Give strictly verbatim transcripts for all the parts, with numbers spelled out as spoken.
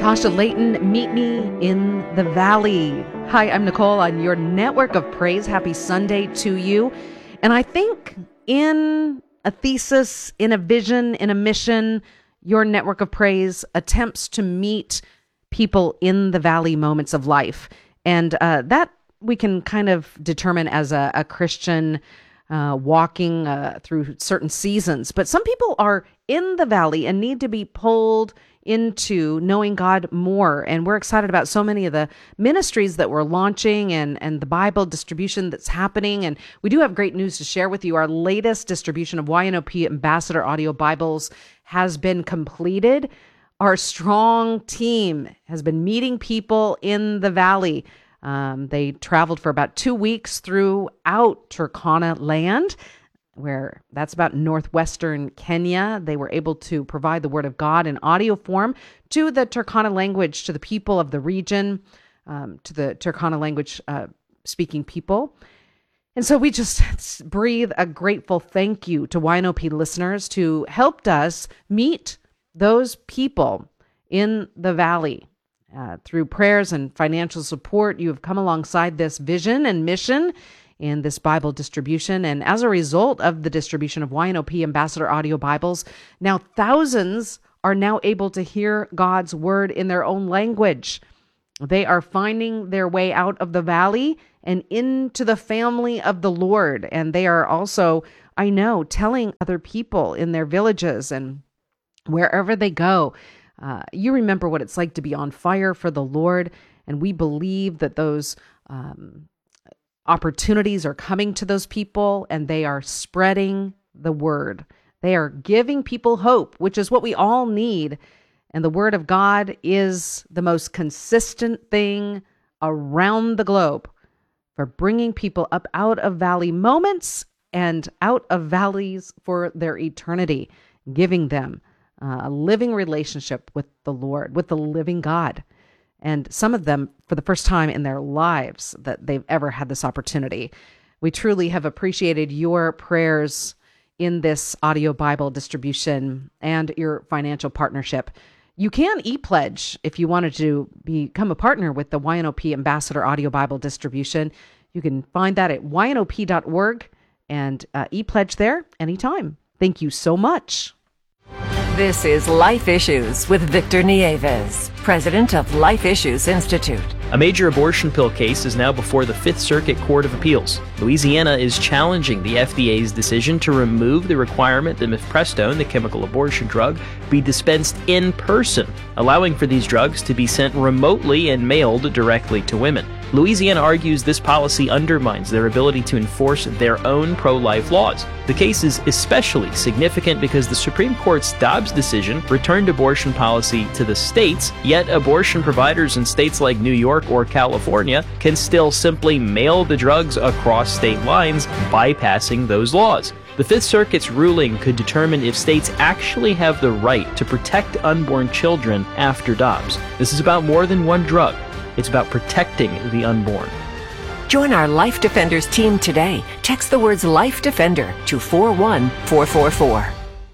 Tasha Layton, Meet Me in the Valley. Hi, I'm Nicole on your network of praise. Happy Sunday to you. And I think in a thesis, in a vision, in a mission, your network of praise attempts to meet people in the valley moments of life. And uh, that we can kind of determine as a, a Christian uh, walking uh, through certain seasons. But some people are in the valley and need to be pulled into knowing God more. And we're excited about so many of the ministries that we're launching and, and the Bible distribution that's happening. And we do have great news to share with you. Our latest distribution of Y N O P Ambassador Audio Bibles has been completed. Our strong team has been meeting people in the valley. Um, they traveled for about two weeks throughout Turkana land, where that's about northwestern Kenya. They were able to provide the Word of God in audio form to the Turkana language, to the people of the region, um, to the Turkana language uh, speaking people. And so we just breathe a grateful thank you to Y N O P listeners who helped us meet those people in the valley. Uh, through prayers and financial support, you have come alongside this vision and mission in this Bible distribution. And as a result of the distribution of Y N O P Ambassador Audio Bibles, now thousands are now able to hear God's word in their own language. They are finding their way out of the valley and into the family of the Lord. And they are also, I know, telling other people in their villages and wherever they go. Uh, you remember what it's like to be on fire for the Lord. And we believe that those um, opportunities are coming to those people and they are spreading the word. They are giving people hope, which is what we all need. And the word of God is the most consistent thing around the globe for bringing people up out of valley moments and out of valleys for their eternity, giving them uh, a living relationship with the Lord, with the living God. And some of them, for the first time in their lives, that they've ever had this opportunity. We truly have appreciated your prayers in this audio Bible distribution and your financial partnership. You can e-pledge if you wanted to become a partner with the Y N O P Ambassador Audio Bible distribution. You can find that at Y N O P dot org and uh, e-pledge there anytime. Thank you so much. This is Life Issues with Victor Nieves, president of Life Issues Institute. A major abortion pill case is now before the Fifth Circuit Court of Appeals. Louisiana is challenging the F D A's decision to remove the requirement that mifepristone, the chemical abortion drug, be dispensed in person, allowing for these drugs to be sent remotely and mailed directly to women. Louisiana argues this policy undermines their ability to enforce their own pro-life laws. The case is especially significant because the Supreme Court's Dobbs decision returned abortion policy to the states, yet abortion providers in states like New York or California can still simply mail the drugs across state lines, bypassing those laws. The Fifth Circuit's ruling could determine if states actually have the right to protect unborn children after Dobbs. This is about more than one drug. It's about protecting the unborn. Join our Life Defenders team today. Text the words Life Defender to four one four four four.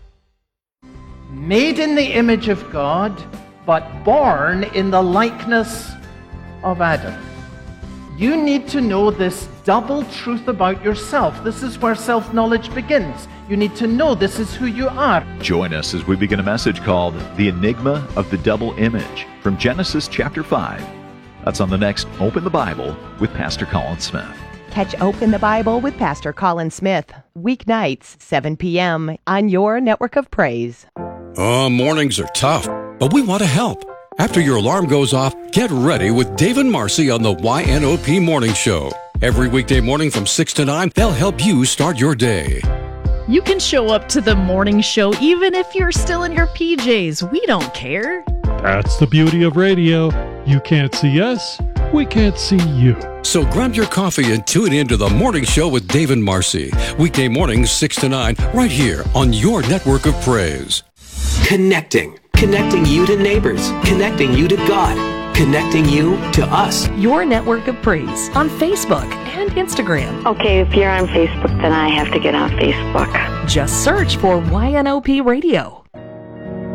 Made in the image of God, but born in the likeness of Adam. You need to know this double truth about yourself. This is where self-knowledge begins. You need to know this is who you are. Join us as we begin a message called The Enigma of the Double Image from Genesis chapter five. That's on the next Open the Bible with Pastor Colin Smith. Catch Open the Bible with Pastor Colin Smith, weeknights, seven p.m. on your network of praise. Oh, mornings are tough, but we want to help. After your alarm goes off, get ready with Dave and Marcy on the Y N O P Morning Show. Every weekday morning from six to nine, they'll help you start your day. You can show up to the morning show even if you're still in your P Js. We don't care. That's the beauty of radio. You can't see us, we can't see you. So grab your coffee and tune in to the Morning Show with Dave and Marcy. Weekday mornings six to nine, right here on your network of praise. Connecting. Connecting you to neighbors. Connecting you to God. Connecting you to us. Your network of praise on Facebook and Instagram. Okay, if you're on Facebook, then I have to get on Facebook. Just search for Y N O P Radio.